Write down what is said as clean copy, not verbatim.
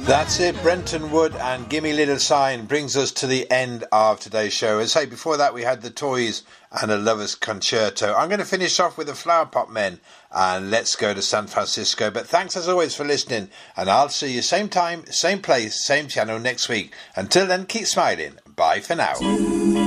That's it. Brenton Wood and Gimme Little Sign brings us to the end of today's show. As I say, before that we had the Toys and a Lover's Concerto. I'm going to finish off with the Flower Pot Men and Let's Go to San Francisco. But thanks as always for listening, and I'll see you same time, same place, same channel next week. Until then, keep smiling. Bye for now.